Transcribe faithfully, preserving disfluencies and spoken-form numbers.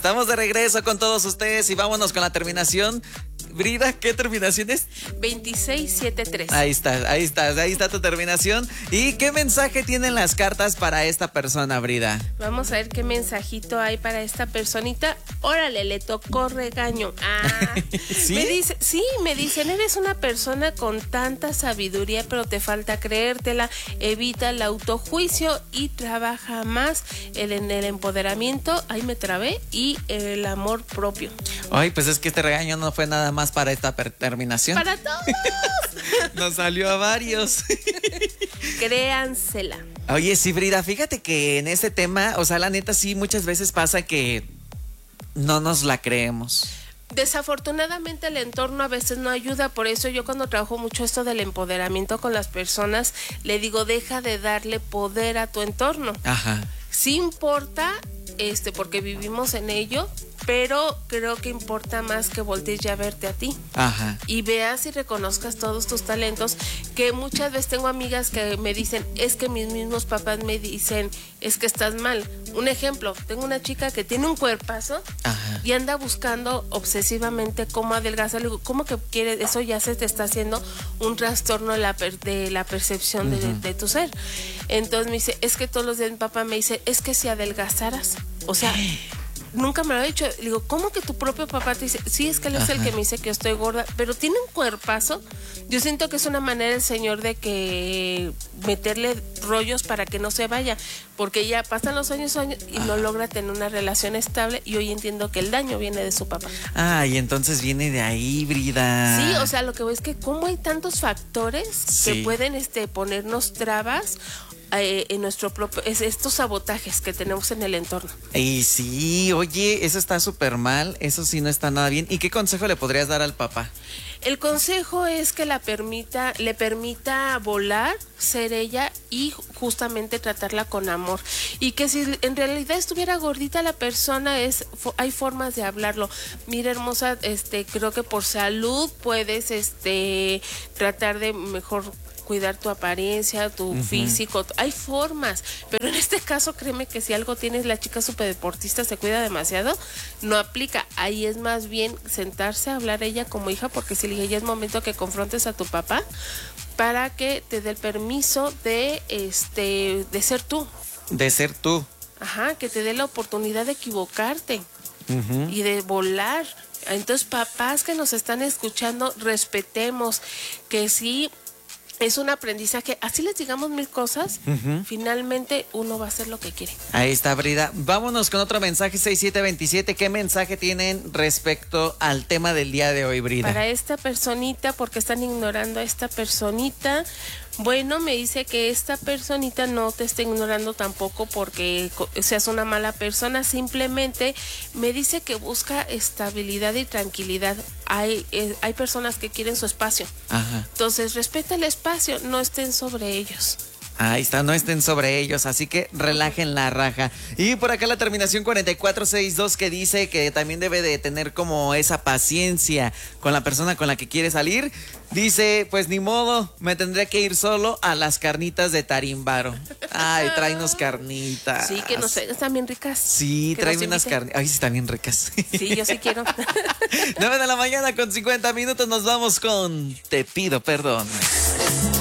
Estamos de regreso con todos ustedes y vámonos con la terminación. Brida, ¿qué terminación es? veintiséis setenta y tres. Ahí está, ahí está, ahí está tu terminación. ¿Y qué mensaje tienen las cartas para esta persona, Brida? Vamos a ver qué mensajito hay para esta personita. Órale, le tocó regaño. Ah, ¿Sí? Me dice, sí, me dicen, eres una persona con tanta sabiduría, pero te falta creértela. Evita el autojuicio y trabaja más el, en el empoderamiento, ahí me trabé, y el amor propio. Ay, pues es que este regaño no fue nada más para esta terminación. ¡Para todos! Nos salió a varios. Créansela. Oye, sí, Brida, fíjate que en este tema, o sea, la neta sí, muchas veces pasa que no nos la creemos. Desafortunadamente el entorno a veces no ayuda, por eso yo cuando trabajo mucho esto del empoderamiento con las personas, le digo, deja de darle poder a tu entorno. Ajá. Sí importa, este, porque vivimos en ello, pero creo que importa más que voltees ya a verte a ti. Ajá. Y veas y reconozcas todos tus talentos, que muchas veces tengo amigas que me dicen, es que mis mismos papás me dicen, es que estás mal. Un ejemplo, tengo una chica que tiene un cuerpazo. Ajá. Y anda buscando obsesivamente cómo adelgazar. Le digo, ¿cómo que quieres? Eso ya se te está haciendo un trastorno de la, per de la percepción de, uh-huh. de, de tu ser. Entonces me dice, es que todos los días mi papá me dice, es que si adelgazaras, o sea... Nunca me lo ha dicho. Le digo, ¿cómo que tu propio papá te dice? Sí, es que él es Ajá. el que me dice que yo estoy gorda, pero tiene un cuerpazo. Yo siento que es una manera el señor de que meterle rollos para que no se vaya, porque ya pasan los años, años y Ajá. no logra tener una relación estable, y hoy entiendo que el daño viene de su papá. Ah, y entonces viene de ahí, Brida. Sí, o sea, lo que veo es que cómo hay tantos factores sí. que pueden este, ponernos trabas Eh, en nuestro propio, es estos sabotajes que tenemos en el entorno. Y sí, oye, eso está súper mal, eso sí no está nada bien. ¿Y qué consejo le podrías dar al papá? El consejo es que la permita, le permita volar, ser ella y justamente tratarla con amor. Y que si en realidad estuviera gordita la persona, es, hay formas de hablarlo. Mira, hermosa, este, creo que por salud puedes, este, tratar de mejor cuidar tu apariencia, tu uh-huh. físico, hay formas, pero en este caso créeme que si algo tienes, la chica súper deportista se cuida demasiado, no aplica. Ahí es más bien sentarse a hablar ella como hija, porque si le dije, ya es momento que confrontes a tu papá para que te dé el permiso de este de ser tú. De ser tú. Ajá, que te dé la oportunidad de equivocarte uh-huh. y de volar. Entonces, papás que nos están escuchando, respetemos que sí. Es un aprendizaje, así les digamos mil cosas, uh-huh. finalmente uno va a hacer lo que quiere. Ahí está, Brida. Vámonos con otro mensaje, seis siete veintisiete. ¿Qué mensaje tienen respecto al tema del día de hoy, Brida? Para esta personita, porque están ignorando a esta personita. Bueno, me dice que esta personita no te está ignorando tampoco porque seas una mala persona, simplemente me dice que busca estabilidad y tranquilidad. Hay, eh, hay personas que quieren su espacio. Ajá. Entonces, respeta el espacio, no estén sobre ellos. Ahí está, no estén sobre ellos, así que relajen la raja. Y por acá la terminación cuarenta y cuatro sesenta y dos que dice que también debe de tener como esa paciencia con la persona con la que quiere salir. Dice, pues ni modo, me tendré que ir solo a las carnitas de Tarimbaro. Ay, tráenos carnitas. Sí, que nos están bien ricas. Sí, tráeme unas carnitas. Ay, sí, están bien ricas. Sí, yo sí quiero. nueve de la mañana con cincuenta minutos, nos vamos con Te pido perdón.